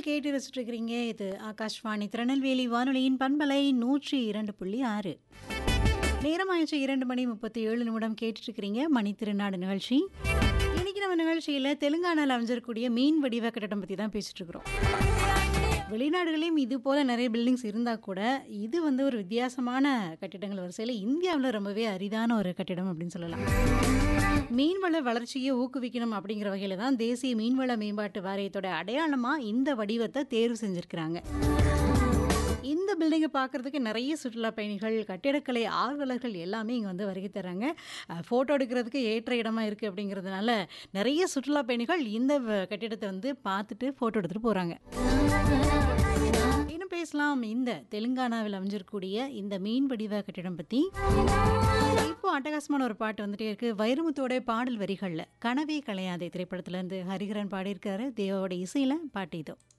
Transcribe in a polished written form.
கேட்டு ரசிச்சுட்டு இருக்கிறீங்க. இது ஆகாஷ்வாணி திருநெல்வேலி வானொலியின் பண்பலை 102.6. நேரமாயிடுச்சு 2 மணி 37 நிமிடம். கேட்டுட்டு இருக்கிறீங்க மணி திருநாடு நிகழ்ச்சி. இன்னைக்கு நம்ம நிகழ்ச்சியில் தெலுங்கானாவில் அமைஞ்சிருக்கக்கூடிய மீன் வடிவ கட்டடம் பற்றி தான் பேசிட்டு இருக்கிறோம். வெளிநாடுகளையும் இது போல நிறைய பில்டிங்ஸ் இருந்தால் கூட இது வந்து ஒரு வித்தியாசமான கட்டிடங்கள் வரிசையில் இந்தியாவில் ரொம்பவே அரிதான ஒரு கட்டிடம் அப்படின்னு சொல்லலாம். மீன்வள வளர்ச்சியை ஊக்குவிக்கணும் அப்படிங்கிற வகையில் தான் தேசிய மீன்வள மேம்பாட்டு வாரியத்தோட அடையாளமாக இந்த வடிவத்தை தேர்வு செஞ்சுருக்கிறாங்க. இந்த பில்டிங்கை பார்க்குறதுக்கு நிறைய சுற்றுலா பயணிகள், கட்டிடக்கலை ஆர்வலர்கள் எல்லாமே இங்கே வந்து வருகை தராங்க. ஃபோட்டோ எடுக்கிறதுக்கு ஏற்ற இடமா இருக்குது அப்படிங்கிறதுனால நிறைய சுற்றுலா பயணிகள் இந்த கட்டிடத்தை வந்து பார்த்துட்டு ஃபோட்டோ எடுத்துகிட்டு போகிறாங்க. இன்னும் பேசலாம் இந்த தெலுங்கானாவில் அமைஞ்சிருக்கக்கூடிய இந்த மீன் வடிவ கட்டிடம் பற்றி. இப்போ அட்டகாசமான ஒரு பாட்டு வந்துட்டே இருக்கு. வைரமுத்தோட பாடல் வரிகளில் கனவே கலையாதே திரைப்படத்திலேருந்து ஹரிஹரன் பாடியிருக்காரு. தேவாவோட இசையில் பாட்டு இதோ.